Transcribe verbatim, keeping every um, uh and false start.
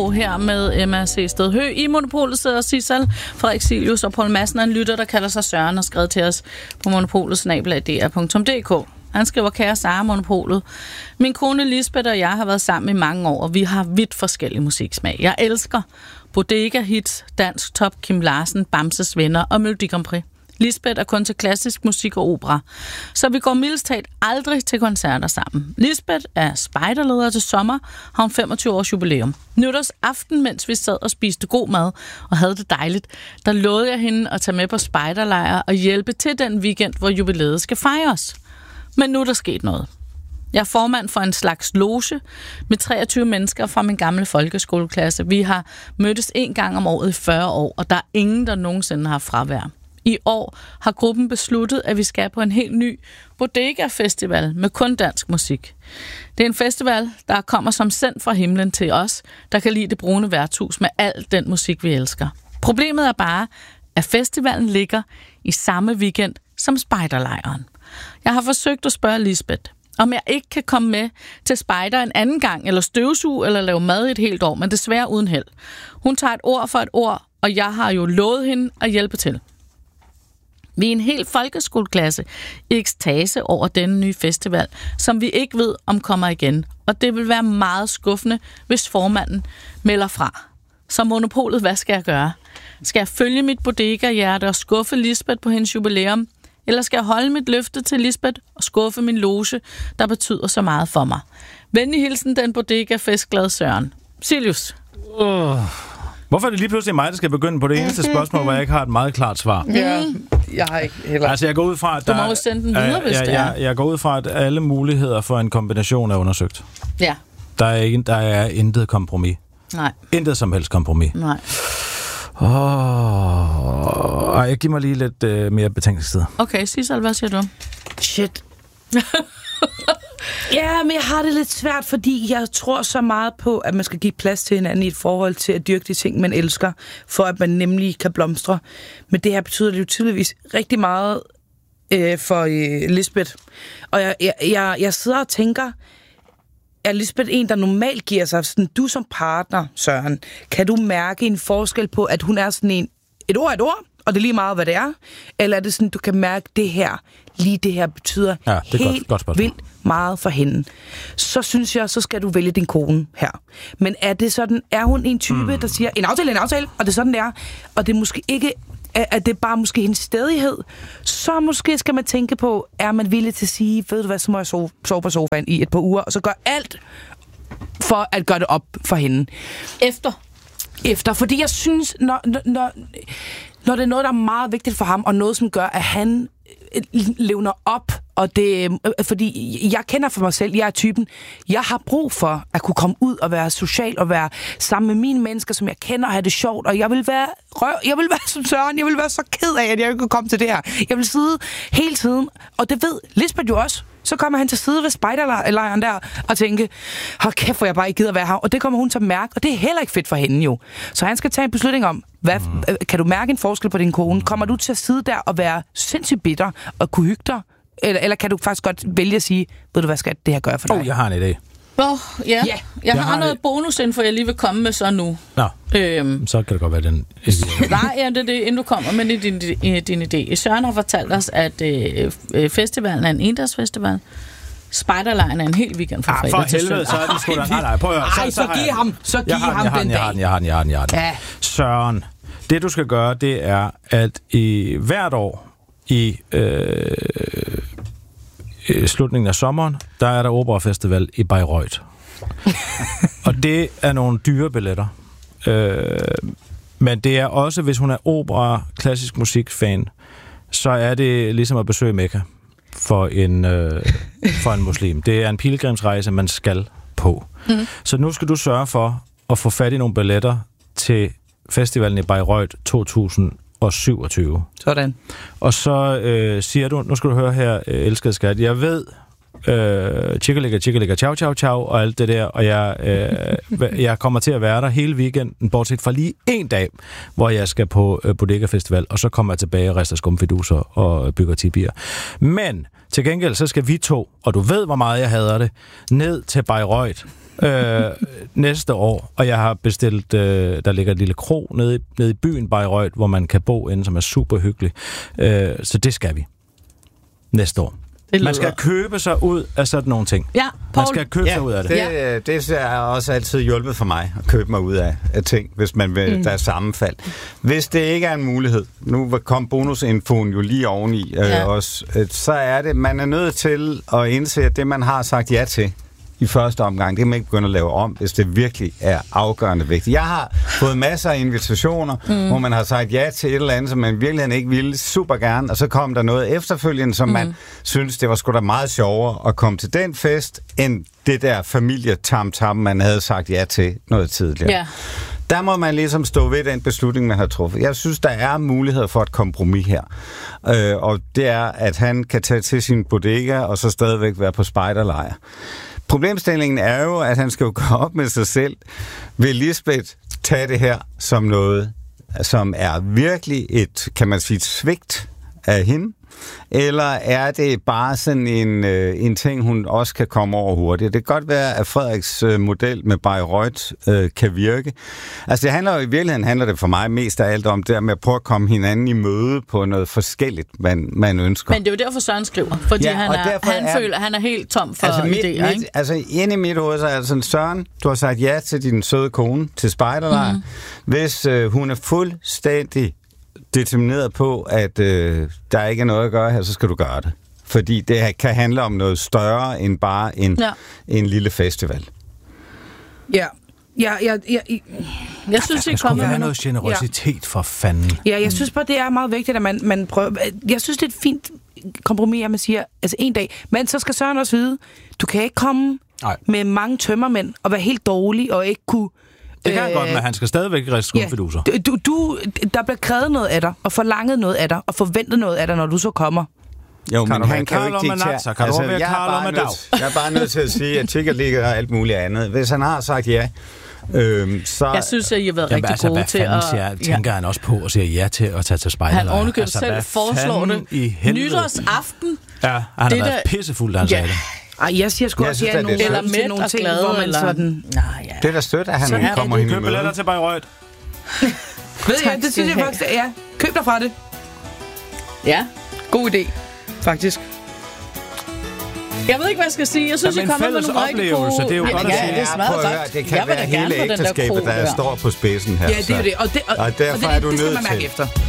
K her med Emma C. Stedhø. I Monopolet sidder Sissel, Frederik Silius og Poul Madsen, en lytter, der kalder sig Søren, og skrevet til os på monopolet snabel-a d r punktum d k. Han skriver: kære Sara, Monopolet. Min kone Lisbeth og jeg har været sammen i mange år, og vi har vidt forskellige musiksmag. Jeg elsker bodega hits, dansk top, Kim Larsen, Bamses Venner og Melodi Grand Prix. Lisbeth er kun til klassisk musik og opera, så vi går mildest talt aldrig til koncerter sammen. Lisbeth er spejderleder til sommer, har hun femogtyve års jubilæum. Nytårsaften, mens vi sad og spiste god mad og havde det dejligt, der lovede jeg hende at tage med på spejderlejr og hjælpe til den weekend, hvor jubilæet skal fejres. Men nu er der sket noget. Jeg er formand for en slags loge med treogtyve mennesker fra min gamle folkeskoleklasse. Vi har mødtes en gang om året i fyrre år, og der er ingen, der nogensinde har fravær. I år har gruppen besluttet, at vi skal på en helt ny bodega-festival med kun dansk musik. Det er en festival, der kommer som sendt fra himlen til os, der kan lide det brune værtshus med al den musik, vi elsker. Problemet er bare, at festivalen ligger i samme weekend som spejderlejren. Jeg har forsøgt at spørge Lisbeth, om jeg ikke kan komme med til spejder en anden gang, eller støvsuge, eller lave mad i et helt år, men desværre uden held. Hun tager et ord for et ord, og jeg har jo lovet hende at hjælpe til. Vi er en hel folkeskoleklasse i ekstase over denne nye festival, som vi ikke ved, om kommer igen. Og det vil være meget skuffende, hvis formanden melder fra. Så Monopolet, hvad skal jeg gøre? Skal jeg følge mit bodega-hjerte og skuffe Lisbeth på hendes jubilæum? Eller skal jeg holde mit løfte til Lisbeth og skuffe min loge, der betyder så meget for mig? Venlig hilsen, den bodega-festglade Søren. Silius. Uh. Hvorfor er det lige pludselig mig, der skal begynde på det eneste spørgsmål, hvor jeg ikke har et meget klart svar? Ja, jeg har ikke heller. Altså, jeg går ud fra, at der, du må jo sende den videre, hvis jeg, det er. Jeg, jeg går ud fra, at alle muligheder for en kombination er undersøgt. Ja. Der er, ikke, der er intet kompromis. Nej. Intet som helst kompromis. Nej. Åh, oh, jeg giver mig lige lidt uh, mere betænkningstid. Okay, Sissel, hvad siger du? Shit. Ja, men jeg har det lidt svært, fordi jeg tror så meget på, at man skal give plads til hinanden i et forhold til at dyrke de ting, man elsker, for at man nemlig kan blomstre. Men det her betyder det jo tydeligvis rigtig meget øh, for øh, Lisbeth. Og jeg, jeg, jeg, jeg sidder og tænker, er Lisbeth en, der normalt giver sig sådan, du som partner, Søren, kan du mærke en forskel på, at hun er sådan en, et ord er et ord, og det er lige meget, hvad det er? Eller er det sådan, du kan mærke, det her, lige det her betyder ja, det er helt godt, godt vildt meget for hende? Så synes jeg, så skal du vælge din kone her. Men er det sådan, er hun en type, mm. der siger, en aftale, en aftale, og det er sådan, det er, og det er måske ikke, at det er bare måske hendes stædighed, så måske skal man tænke på, er man villig til at sige, ved du hvad, så må jeg sove, sove på sofaen i et par uger, og så gør alt for at gøre det op for hende. Efter? Efter, fordi jeg synes, når, når, når det er noget, der er meget vigtigt for ham, og noget, som gør, at han levner op, og det, fordi jeg kender for mig selv, jeg er typen, jeg har brug for at kunne komme ud og være social, og være sammen med mine mennesker, som jeg kender, og have det sjovt, og jeg vil være røv, jeg vil være som Søren, jeg vil være så ked af, at jeg ikke kunne komme til det her. Jeg vil sidde hele tiden, og det ved Lisbeth jo også. Så kommer han til side ved spejderlejren der og tænke, hold kæft, hvor jeg bare ikke gider være her. Og det kommer hun til at mærke, og det er heller ikke fedt for hende jo. Så han skal tage en beslutning om, hvad, mm. kan du mærke en forskel på din kone? Kommer du til at sidde der og være sindssygt bitter og kunne hygge dig? Eller, eller kan du faktisk godt vælge at sige, ved du hvad skal det her gøre for dig? Åh, oh, jeg har en idé. Åh, oh, ja. Yeah. Jeg, jeg har, har noget det. bonusinfo, jeg lige vil komme med så nu. Nå, øhm. så kan det godt være den. Nej, ja, det er det, inden du kommer med din, din, din idé. Søren har fortalt os, at øh, festivalen er en endagsfestival. Spejderlejren er en hel weekend fra fredag ah, til søndag. For helvede, så er den sgu da... Nej, nej, prøv at høre. Ej, så, så, så giv ham, så giv ham den dag. Jeg har den, jeg har den, jeg har den, jeg har den, jeg har den. Ja. Søren, det du skal gøre, det er, at i hvert år i øh, slutningen af sommeren, der er der operafestival i Bayreuth. Og det er nogle dyre billetter. Øh, men det er også, hvis hun er opera, klassisk musikfan, så er det ligesom at besøge Mekka for en, øh, for en muslim. Det er en pilgrimsrejse, man skal på. Mm. Så nu skal du sørge for at få fat i nogle billetter til festivalen i Bayreuth to tusind syvogtyve. Sådan. Og så øh, siger du, nu skal du høre her, øh, elskede skat, jeg ved, øh, tjekkeligger, tjekkeligger, ciao, ciao, ciao, og alt det der, og jeg, øh, jeg kommer til at være der hele weekenden, bortset fra lige en dag, hvor jeg skal på øh, Bodega Festival, og så kommer jeg tilbage og rester skumfiduser og bygger tibier. Men til gengæld, så skal vi to, og du ved, hvor meget jeg hader det, ned til Bayreuth øh, næste år, og jeg har bestilt, øh, der ligger et lille kro nede, nede i byen Bayreuth, hvor man kan bo inde, som er super hyggelig. Øh, så det skal vi næste år. Man skal købe sig ud af sådan nogle ting. Ja, Paul. Man skal købe ja, sig ud af det. Det, Ja. det er også altid hjulpet for mig at købe mig ud af, af ting, hvis man vil, mm. der er sammenfald. Hvis det ikke er en mulighed, nu kom bonusinfoen jo lige oveni øh, ja. også, øh, så er det, man er nødt til at indse, at det, man har sagt ja til i første omgang, det kan man ikke begynde at lave om, hvis det virkelig er afgørende vigtigt. Jeg har fået masser af invitationer, mm. hvor man har sagt ja til et eller andet, som man virkelig ikke ville super gerne, og så kom der noget efterfølgende, som mm. man synes, det var sgu da meget sjovere at komme til den fest, end det der familietam-tam, man havde sagt ja til noget tidligere. Ja. Der må man ligesom stå ved den beslutning, man har truffet. Jeg synes, der er muligheder for et kompromis her. Øh, og det er, at han kan tage til sin bodega, og så stadigvæk være på spejderlejr. Problemstillingen er jo, at han skal jo gå op med sig selv. Vil Lisbeth tage det her som noget, som er virkelig et, kan man sige, et svigt af hende? Eller er det bare sådan en, øh, en ting, hun også kan komme over hurtigt? Det kan godt være, at Frederiks øh, model med Bayreuth øh, kan virke. Altså det handler jo i virkeligheden, handler det for mig mest af alt om det med at prøve at komme hinanden i møde på noget forskelligt, man, man ønsker. Men det er jo derfor, Søren skriver. Fordi ja, han, er, han er, føler, at han er helt tom for altså mit, idéer. Mit, ikke? altså inde i mit hoved, så er det sådan, Søren, du har sagt ja til din søde kone til spejderlejr. Mm. Hvis øh, hun er fuldstændig determineret på, at øh, der ikke er noget at gøre her, så skal du gøre det. Fordi det kan handle om noget større end bare en, ja. en lille festival. Ja. Ja, ja, ja, ja. Jeg synes, det kommer med være noget generøsitet ja. for fanden. Ja, jeg synes bare, det er meget vigtigt, at man, man prøver... Jeg synes, det er et fint kompromis, at man siger, altså en dag, men så skal Søren også vide, du kan ikke komme Nej. med mange tømmermænd og være helt dårlig og ikke kunne... Det kan han godt, men han skal stadigvæk riste skumfiduser. Ja, du, du, der bliver krævet noget af dig, og forlanget noget af dig, og forventet noget af dig, når du så kommer. Jo, kan men han kan jo ikke diktere. Så kan altså, du være Karl om dag. Jeg er bare nødt til at sige, at Tigger ligger og alt muligt andet. Hvis han har sagt ja, øhm, så... Jeg synes, at I har været Jamen, rigtig altså, gode til at... Siger, tænker ja. han også på at sige ja til at tage til spejderlejr. Han ovenikøbet altså, selv foreslår det. Nytårsaften. Ja, han har været der... pissefuld, da han ja. sagde det. Ej, jeg siger sgu jeg også, synes, ja, nogle, eller til nogle ting, glade, hvor man eller... sådan... Nej, ja. Det er da stødt, at han så kommer hende i møde. Køb billetter til Bayreuth. Ved jeg, det synes jeg faktisk, ja. Køb dig fra det. Ja. God idé, faktisk. Jeg ved ikke, hvad jeg skal sige. Jeg synes, jeg kommer med nogle rigtig gode... Det er jo godt at sige. Det er smadret godt. Det kan være hele ægteskabet, der står på spidsen her. Ja, det er jo det. Og, det, og, og derfor og det, er du det, nødt det skal man mærke til. efter.